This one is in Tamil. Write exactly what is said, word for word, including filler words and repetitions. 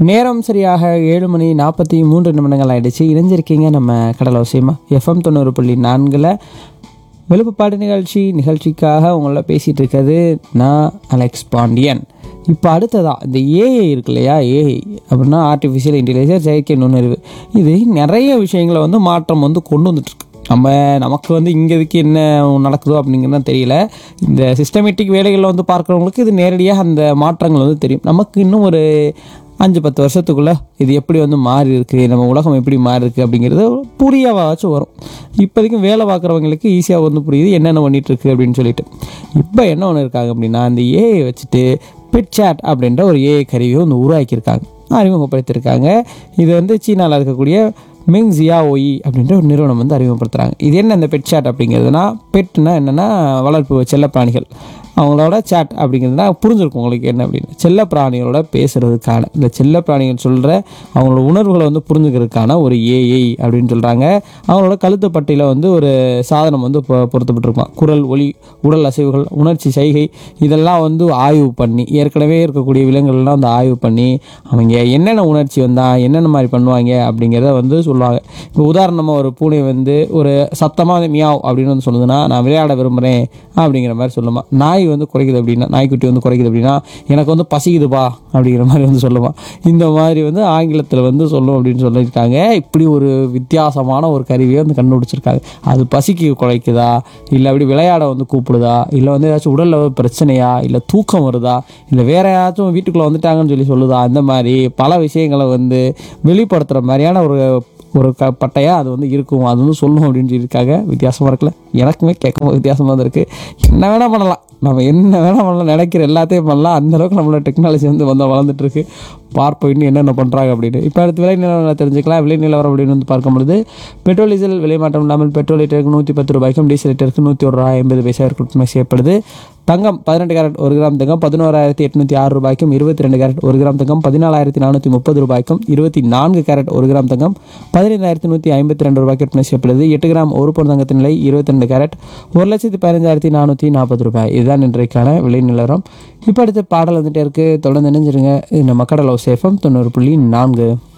நேரம் சரியாக ஏழு மணி நாற்பத்தி மூன்று நிமிடங்கள் ஆயிடுச்சு. இணைஞ்சிருக்கீங்க நம்ம கடல் அவசியமா எஃப்எம் தொண்ணூறு புள்ளி நான்கில் விழுப்புப்பாடு நிகழ்ச்சி நிகழ்ச்சிக்காக உங்கள பேசிகிட்டு இருக்கிறது நான் அலெக்ஸ் பாண்டியன். இப்போ அடுத்ததான் இந்த ஏஐ இருக்கு இல்லையா, ஏஐ அப்படின்னா ஆர்டிஃபிஷியல் இன்டெலிஜென்ஸ், செயற்கை நுண்ணறிவு. இது நிறைய விஷயங்களை வந்து மாற்றம் வந்து கொண்டு வந்துட்டுருக்கு. நம்ம நமக்கு வந்து இங்கே இதுக்கு என்ன நடக்குதோ அப்படிங்கிறது தெரியல. இந்த சிஸ்டமேட்டிக் வேலைகளில் வந்து பார்க்குறவங்களுக்கு இது நேரடியாக அந்த மாற்றங்கள் வந்து தெரியும். நமக்கு இன்னும் ஒரு அஞ்சு பத்து வருஷத்துக்குள்ளே இது எப்படி வந்து மாறி இருக்குது, நம்ம உலகம் எப்படி மாறி இருக்குது அப்படிங்கிறது புரியவாச்சும் வரும். இப்போதைக்கு வேலை பார்க்குறவங்களுக்கு ஈஸியாக வந்து புரியுது என்னென்ன பண்ணிகிட்ருக்கு அப்படின்னு சொல்லிட்டு. இப்போ என்ன ஒன்று இருக்காங்க அப்படின்னா, அந்த ஏஐ வச்சுட்டு பெட் சாட் அப்படின்ற ஒரு ஏஐ கருவியை வந்து உருவாக்கியிருக்காங்க, அறிமுகப்படுத்தியிருக்காங்க. இது வந்து சீனாவில் இருக்கக்கூடிய மெங் ஜியாஓஇ அப்படின்ற ஒரு நிறுவனம் வந்து அறிமுகப்படுத்துகிறாங்க. இது என்ன இந்த பெட் சாட் அப்படிங்கிறதுனா, பெட்னா என்னென்னா வளர்ப்பு செல்லப்பிராணிகள், அவங்களோட சாட் அப்படிங்கிறதுனா புரிஞ்சிருக்கும் உங்களுக்கு என்ன அப்படின்னு. செல்ல பிராணிகளோட பேசுகிறதுக்கான, இந்த செல்ல பிராணிகள் சொல்கிற அவங்களோட உணர்வுகளை வந்து புரிஞ்சுக்கிறதுக்கான ஒரு ஏஐ அப்படின்னு சொல்கிறாங்க. அவங்களோட கழுத்து பட்டையில் வந்து ஒரு சாதனம் வந்து பொ பொருத்தப்பட்டிருக்கும். குரல், ஒலி, உடல் அசைவுகள், உணர்ச்சி, செய்கை இதெல்லாம் வந்து ஆய்வு பண்ணி, ஏற்கனவே இருக்கக்கூடிய விலங்குகள்லாம் வந்து ஆய்வு பண்ணி அவங்க என்னென்ன உணர்ச்சி வந்தால் என்னென்ன மாதிரி பண்ணுவாங்க அப்படிங்கிறத வந்து சொல்லுவாங்க. இப்போ உதாரணமாக ஒரு பூனை வந்து ஒரு சத்தமாக வந்து மியாவ் அப்படின்னு வந்து சொல்லுதுன்னா, நான் விளையாட விரும்புகிறேன் அப்படிங்கிற மாதிரி சொல்லுமா. நாய் வந்து குறைக்குது அப்படின்னா, நாய்க்குட்டி வந்து குறைக்குது அப்படின்னா, எனக்கு வந்து பசிக்குதுப்பா அப்படிங்கிற மாதிரி வந்து சொல்லுவான். இந்த மாதிரி வந்து ஆங்கிலத்தில் வந்து சொல்லும் அப்படின்னு சொல்லியிருக்காங்க. இப்படி ஒரு வித்தியாசமான ஒரு கருவியை வந்து கண்டுபிடிச்சிருக்காங்க. அது பசிக்கு குறைக்குதா, இல்லை அப்படி விளையாட வந்து கூப்பிடுதா, இல்லை வந்து ஏதாச்சும் உடலில் பிரச்சனையா, இல்லை தூக்கம் வருதா, இல்லை வேற ஏதாச்சும் வீட்டுக்குள்ளே வந்துட்டாங்கன்னு சொல்லி சொல்லுதா, அந்த மாதிரி பல விஷயங்களை வந்து வெளிப்படுத்துகிற மாதிரியான ஒரு ஒரு க பட்டையாக அது வந்து இருக்கும், அது வந்து சொல்லும் அப்படின்னு சொல்லியிருக்காங்க. வித்தியாசமாக இருக்குல்ல, எனக்குமே கேட்கும்போது வித்தியாசமாக தான் இருக்குது. என்ன வேணால் பண்ணலாம், நம்ம என்ன வேணால் பண்ணலாம், நினைக்கிற எல்லாத்தையும் பண்ணலாம். அந்தளவுக்கு நம்மளோட டெக்னாலஜி வந்து வந்து வளர்ந்துட்டுருக்கு. பார்ப்போம் இன்னும் என்னென்ன பண்ணுறாங்க அப்படின்னு. இப்போ அடுத்து விலை நிலவரம் தெரிஞ்சுக்கலாம். விலை நிலவரம் அப்படின்னு வந்து பார்க்கும்பொழுது, பெட்ரோல் டீசல் விலை மாற்றம் இல்லாமல் பெட்ரோல் லிட்டருக்கு நூற்றி பத்து ரூபாய்க்கும் டீசல் லிட்டருக்கு நூற்றி ஒரு ரூபாய் ஐம்பது பைசாவிற்கு விற்பனை செய்யப்படுது. தங்கம் பதினெட்டு கேரட் ஒரு கிராம் தங்கம் பதினோராயிரத்தி எட்நூற்றி ஆறு ரூபாய்க்கும், இருபத்தி ரெண்டு கேரட் ஒரு கிராம் தங்கம் பதினாலாயிரத்தி நானூற்றி முப்பது ரூபாய்க்கும், இருபத்தி நான்கு கேரட் ஒரு கிராம் தங்கம் பதினைந்தாயிரத்தி நூற்றி ஐம்பத்தி ரெண்டு ரூபாய்க்கு விற்பனை செய்யப்படுது. எட்டு கிராம் ஒரு பவுன் தங்கத்தின் நிலை இருபத்தி ரெண்டு கேரட் ஒரு லட்சத்தி பதினஞ்சாயிரத்தி நானூற்றி நாற்பது ரூபாய். இதுதான் இன்றைக்கான விலை நிலவரம். இப்போ அடுத்த பாடல் வந்துட்டே இருக்குது. தொடர்ந்து நினைஞ்சிருங்க. இது நம்ம கடல் எஃப்எம் தொண்ணூறு புள்ளி நான்கு.